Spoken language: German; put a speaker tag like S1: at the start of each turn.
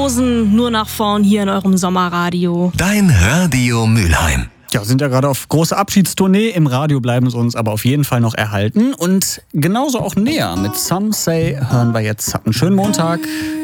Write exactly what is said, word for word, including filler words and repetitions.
S1: Hosen nur nach vorn hier in eurem Sommerradio.
S2: Dein Radio Mülheim.
S3: Ja, sind ja gerade auf große Abschiedstournee. Im Radio bleiben sie uns aber auf jeden Fall noch erhalten. Und genauso auch näher mit Some Say hören wir jetzt. Habt einen schönen Montag.